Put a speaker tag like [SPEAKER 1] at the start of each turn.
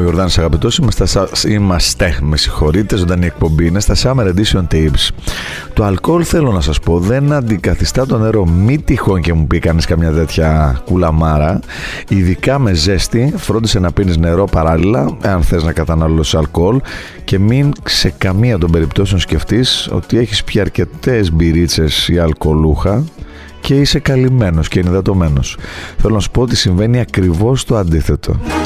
[SPEAKER 1] Ιορδάνης Αγαπητός. Είμαστε, με συγχωρείτε, ζωντανή εκπομπή. Είναι στα Summer Edition Tips. Το αλκοόλ, θέλω να σας πω, δεν αντικαθιστά το νερό. Μη τυχόν και μου πει κανείς καμιά τέτοια κουλαμάρα. Ειδικά με ζέστη, φρόντισε να πίνεις νερό παράλληλα, εάν θες να καταναλώσεις αλκοόλ, και μην σε καμία των περιπτώσεων σκεφτείς ότι έχεις πια αρκετές μπυρίτσες ή αλκοολούχα και είσαι καλυμμένος και ενυδατωμένος. Θέλω να σου πω ότι συμβαίνει ακριβώς το αντίθετο.